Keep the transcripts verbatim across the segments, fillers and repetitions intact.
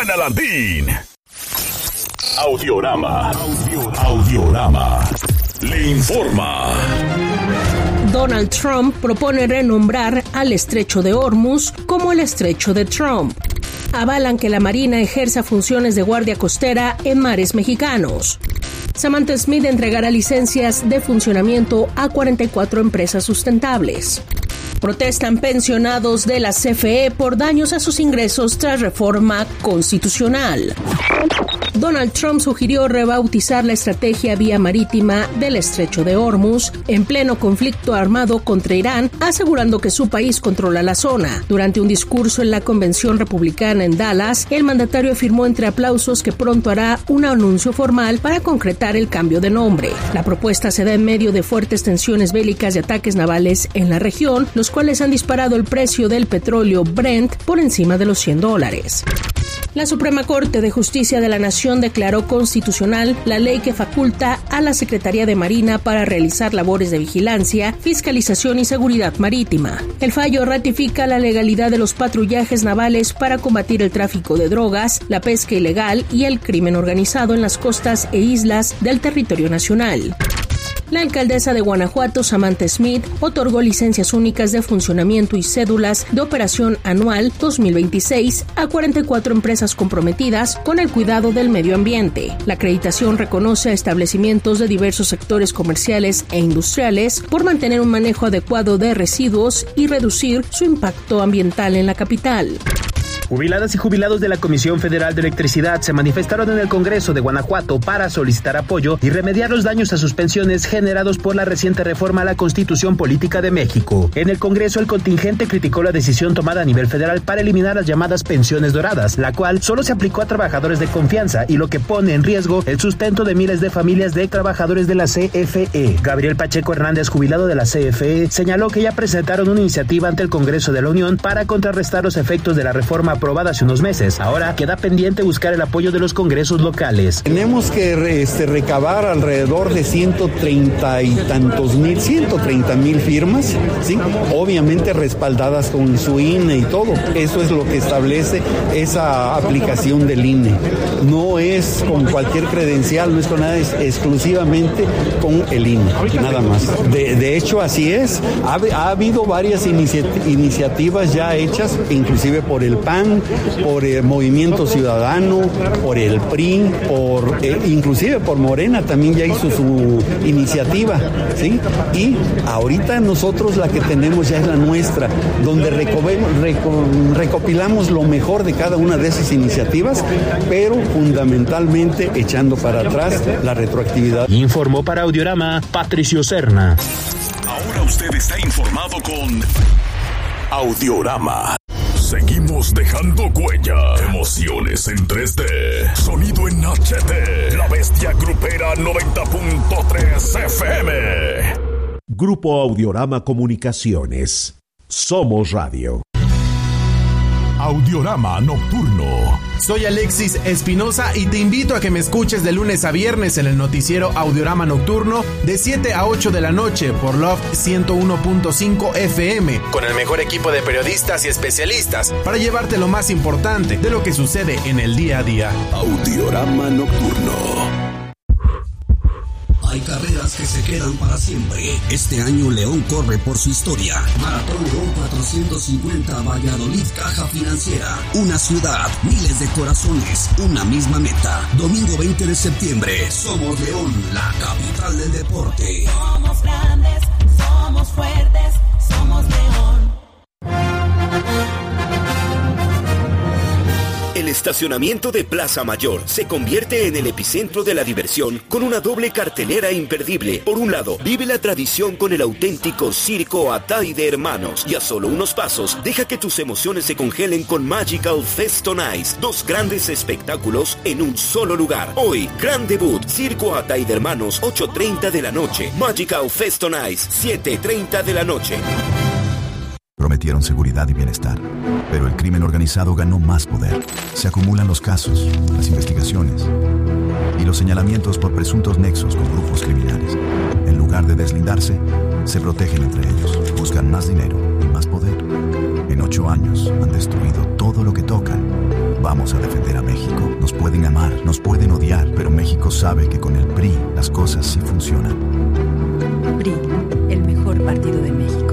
Alandín. Audiorama. Audiorama. Audiorama. Le informa. Donald Trump propone renombrar al estrecho de Hormuz como el estrecho de Trump. Avalan que la Marina ejerza funciones de guardia costera en mares mexicanos. Samantha Smith entregará licencias de funcionamiento a cuarenta y cuatro empresas sustentables. Protestan pensionados de la C F E por daños a sus ingresos tras reforma constitucional. Donald Trump sugirió rebautizar la estrategia vía marítima del estrecho de Hormuz en pleno conflicto armado contra Irán, asegurando que su país controla la zona. Durante un discurso en la convención republicana en Dallas, el mandatario afirmó entre aplausos que pronto hará un anuncio formal para concretar el cambio de nombre. La propuesta se da en medio de fuertes tensiones bélicas y ataques navales en la región, los cuales han disparado el precio del petróleo Brent por encima de los cien dólares. La Suprema Corte de Justicia de la Nación declaró constitucional la ley que faculta a la Secretaría de Marina para realizar labores de vigilancia, fiscalización y seguridad marítima. El fallo ratifica la legalidad de los patrullajes navales para combatir el tráfico de drogas, la pesca ilegal y el crimen organizado en las costas e islas del territorio nacional. La alcaldesa de Guanajuato, Samantha Smith, otorgó licencias únicas de funcionamiento y cédulas de operación anual dos mil veintiséis a cuarenta y cuatro empresas comprometidas con el cuidado del medio ambiente. La acreditación reconoce a establecimientos de diversos sectores comerciales e industriales por mantener un manejo adecuado de residuos y reducir su impacto ambiental en la capital. Jubiladas y jubilados de la Comisión Federal de Electricidad se manifestaron en el Congreso de Guanajuato para solicitar apoyo y remediar los daños a sus pensiones generados por la reciente reforma a la Constitución Política de México. En el Congreso, el contingente criticó la decisión tomada a nivel federal para eliminar las llamadas pensiones doradas, la cual solo se aplicó a trabajadores de confianza y lo que pone en riesgo el sustento de miles de familias de trabajadores de la C F E. Gabriel Pacheco Hernández, jubilado de la C F E, señaló que ya presentaron una iniciativa ante el Congreso de la Unión para contrarrestar los efectos de la reforma aprobada hace unos meses. Ahora queda pendiente buscar el apoyo de los congresos locales. Tenemos que este, recabar alrededor de ciento treinta y tantos mil, ciento treinta mil firmas, ¿sí? Obviamente respaldadas con su I N E y todo. Eso es lo que establece esa aplicación del I N E. No es con cualquier credencial, no es con nada, es exclusivamente con el I N E, nada más. De, de hecho, así es. Ha, ha habido varias inici- iniciativas ya hechas, inclusive por el P A N, por el Movimiento Ciudadano, por el P R I, por eh, inclusive por Morena también ya hizo su iniciativa, ¿sí? Y ahorita nosotros la que tenemos ya es la nuestra, donde reco- reco- recopilamos lo mejor de cada una de esas iniciativas, pero fundamentalmente echando para atrás la retroactividad. Informó para Audiorama Patricio Serna. Ahora usted está informado con Audiorama. Seguimos dejando huella, emociones en tres D, sonido en H D, La Bestia Grupera noventa punto tres F M. Grupo Audiorama Comunicaciones. Somos Radio. Audiorama Nocturno. Soy Alexis Espinosa y te invito a que me escuches de lunes a viernes en el noticiero Audiorama Nocturno de siete a ocho de la noche por Love ciento uno punto cinco F M, con el mejor equipo de periodistas y especialistas para llevarte lo más importante de lo que sucede en el día a día. Audiorama Nocturno. Hay carreras que se quedan para siempre. Este año León corre por su historia. Maratón León cuatrocientos cincuenta Valladolid Caja Financiera. Una ciudad, miles de corazones, una misma meta. Domingo veinte de septiembre. Somos León, la capital del deporte. Somos grandes, somos fuertes, somos León. El estacionamiento de Plaza Mayor se convierte en el epicentro de la diversión con una doble cartelera imperdible. Por un lado, vive la tradición con el auténtico Circo Atay de Hermanos y a solo unos pasos, deja que tus emociones se congelen con Magical Fest on Ice. Dos grandes espectáculos en un solo lugar. Hoy, gran debut, Circo Atay de Hermanos, ocho treinta de la noche. Magical Fest on Ice, siete treinta de la noche. Prometieron seguridad y bienestar, pero el crimen organizado ganó más poder. Se acumulan los casos, las investigaciones y los señalamientos por presuntos nexos con grupos criminales. En lugar de deslindarse, se protegen entre ellos, buscan más dinero y más poder. En ocho años han destruido todo lo que tocan Vamos a defender a México. Nos pueden amar, nos pueden odiar, pero México sabe que con el P R I las cosas sí funcionan. P R I, el mejor partido de México.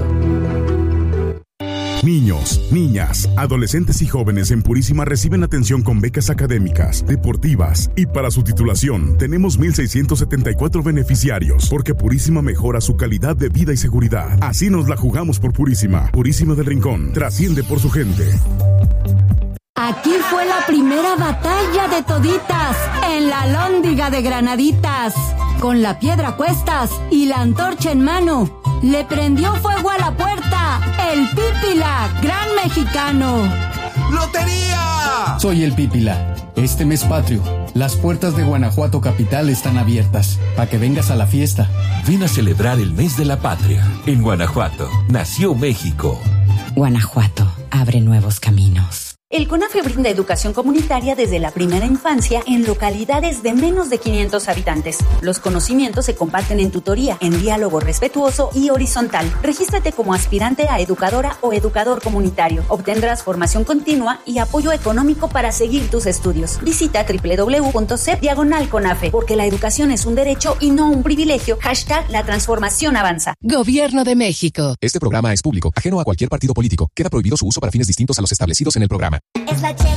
Niños, niñas, adolescentes y jóvenes en Purísima reciben atención con becas académicas, deportivas y para su titulación tenemos mil seiscientos setenta y cuatro beneficiarios porque Purísima mejora su calidad de vida y seguridad. Así nos la jugamos por Purísima. Purísima del Rincón trasciende por su gente. Aquí fue la primera batalla de toditas, en la Alhóndiga de Granaditas. Con la piedra a cuestas y la antorcha en mano, le prendió fuego a la puerta el Pípila, gran mexicano. ¡Lotería! Soy el Pípila. Este mes patrio, las puertas de Guanajuato capital están abiertas, para que vengas a la fiesta. Ven a celebrar el mes de la patria. En Guanajuato, nació México. Guanajuato, abre nuevos caminos. El CONAFE brinda educación comunitaria desde la primera infancia en localidades de menos de quinientos habitantes. Los conocimientos se comparten en tutoría, en diálogo respetuoso y horizontal. Regístrate como aspirante a educadora o educador comunitario. Obtendrás formación continua y apoyo económico para seguir tus estudios. Visita doble u doble u doble u punto c e p diagonal CONAFE, porque la educación es un derecho y no un privilegio. Hashtag la transformación avanza. Gobierno de México. Este programa es público, ajeno a cualquier partido político. Queda prohibido su uso para fines distintos a los establecidos en el programa. Es la chef